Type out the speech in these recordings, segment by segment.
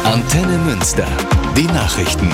Antenne Münster. Die Nachrichten.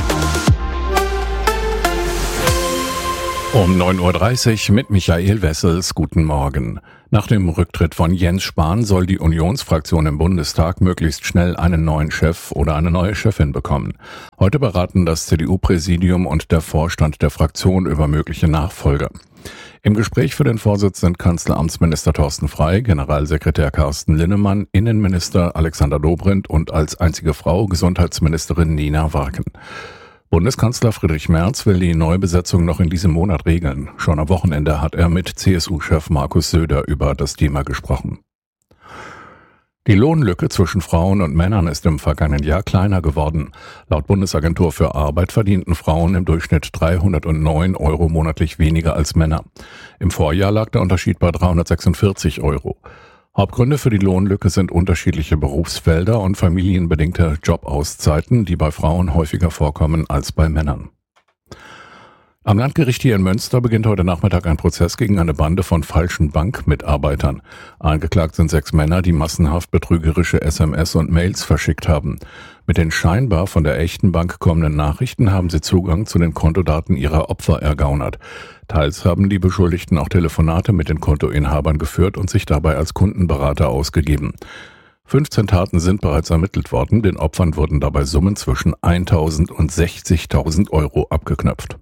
Um 9.30 Uhr mit Michael Wessels. Guten Morgen. Nach dem Rücktritt von Jens Spahn soll die Unionsfraktion im Bundestag möglichst schnell einen neuen Chef oder eine neue Chefin bekommen. Heute beraten das CDU-Präsidium und der Vorstand der Fraktion über mögliche Nachfolger. Im Gespräch für den Vorsitz sind Kanzleramtsminister Thorsten Frey, Generalsekretär Carsten Linnemann, Innenminister Alexander Dobrindt und als einzige Frau Gesundheitsministerin Nina Warken. Bundeskanzler Friedrich Merz will die Neubesetzung noch in diesem Monat regeln. Schon am Wochenende hat er mit CSU-Chef Markus Söder über das Thema gesprochen. Die Lohnlücke zwischen Frauen und Männern ist im vergangenen Jahr kleiner geworden. Laut Bundesagentur für Arbeit verdienten Frauen im Durchschnitt 309 Euro monatlich weniger als Männer. Im Vorjahr lag der Unterschied bei 346 Euro. Hauptgründe für die Lohnlücke sind unterschiedliche Berufsfelder und familienbedingte Jobauszeiten, die bei Frauen häufiger vorkommen als bei Männern. Am Landgericht hier in Münster beginnt heute Nachmittag ein Prozess gegen eine Bande von falschen Bankmitarbeitern. Angeklagt sind 6 Männer, die massenhaft betrügerische SMS und Mails verschickt haben. Mit den scheinbar von der echten Bank kommenden Nachrichten haben sie Zugang zu den Kontodaten ihrer Opfer ergaunert. Teils haben die Beschuldigten auch Telefonate mit den Kontoinhabern geführt und sich dabei als Kundenberater ausgegeben. 15 Taten sind bereits ermittelt worden. Den Opfern wurden dabei Summen zwischen 1.000 und 60.000 Euro abgeknöpft.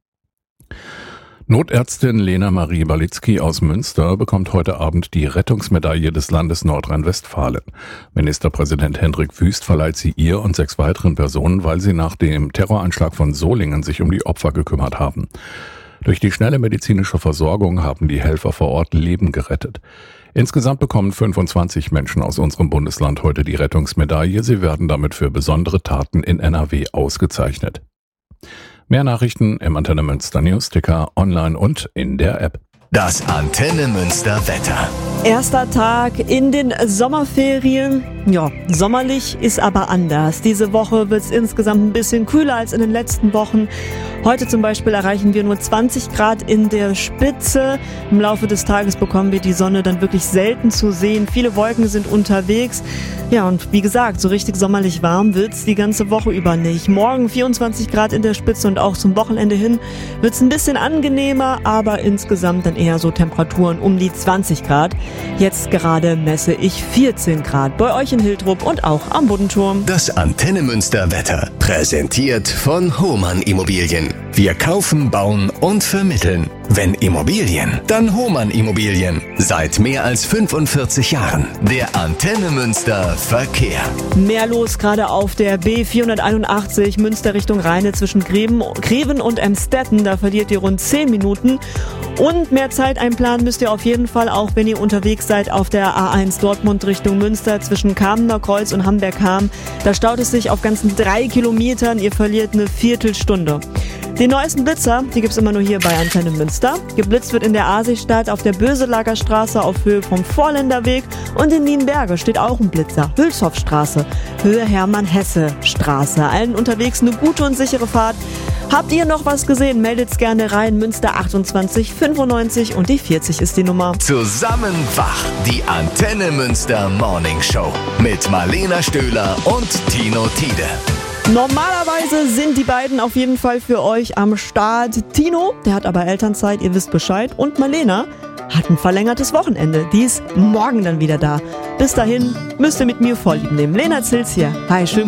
Notärztin Lena Marie Balitzky aus Münster bekommt heute Abend die Rettungsmedaille des Landes Nordrhein-Westfalen. Ministerpräsident Hendrik Wüst verleiht sie ihr und 6 weiteren Personen, weil sie nach dem Terroranschlag von Solingen sich um die Opfer gekümmert haben. Durch die schnelle medizinische Versorgung haben die Helfer vor Ort Leben gerettet. Insgesamt bekommen 25 Menschen aus unserem Bundesland heute die Rettungsmedaille. Sie werden damit für besondere Taten in NRW ausgezeichnet. Mehr Nachrichten im Antenne Münster Newsticker, online und in der App. Das Antenne Münster Wetter. Erster Tag in den Sommerferien. Ja, sommerlich ist aber anders. Diese Woche wird es insgesamt ein bisschen kühler als in den letzten Wochen. Heute zum Beispiel erreichen wir nur 20 Grad in der Spitze. Im Laufe des Tages bekommen wir die Sonne dann wirklich selten zu sehen. Viele Wolken sind unterwegs. Ja, und wie gesagt, so richtig sommerlich warm wird's die ganze Woche über nicht. Morgen 24 Grad in der Spitze und auch zum Wochenende hin wird's ein bisschen angenehmer, aber insgesamt dann eher so Temperaturen um die 20 Grad. Jetzt gerade messe ich 14 Grad bei euch in Hiltrup und auch am Boddenturm. Das Antenne Münster Wetter, präsentiert von Hohmann Immobilien. Wir kaufen, bauen und vermitteln. Wenn Immobilien, dann Hohmann Immobilien. Seit mehr als 45 Jahren. Der Antenne Münster Verkehr. Mehr los gerade auf der B481 Münster Richtung Rheine zwischen Greven und Emstetten. Da verliert ihr rund 10 Minuten. Und mehr Zeit einplanen müsst ihr auf jeden Fall, auch wenn ihr unterwegs seid auf der A1 Dortmund Richtung Münster zwischen Kamener Kreuz und Hamberg-Ham. Da staut es sich auf ganzen 3 Kilometern. Ihr verliert eine Viertelstunde. Den neuesten Blitzer, die gibt's immer nur hier bei Antenne Münster. Geblitzt wird in der Aasistadt auf der Böselager Straße auf Höhe vom Vorländerweg und in Nienberge steht auch ein Blitzer. Hülshoffstraße, Höhe Hermann-Hesse-Straße. Allen unterwegs eine gute und sichere Fahrt. Habt ihr noch was gesehen? Meldet's gerne rein. Münster 28 95 und die 40 ist die Nummer. Zusammen wach, die Antenne Münster Morning Show mit Marlena Stöhler und Tino Tiede. Normalerweise sind die beiden auf jeden Fall für euch am Start. Tino, der hat aber Elternzeit, ihr wisst Bescheid. Und Marlena hat ein verlängertes Wochenende. Die ist morgen dann wieder da. Bis dahin müsst ihr mit mir Vorlieb nehmen. Lena Zils hier. Hi, schön.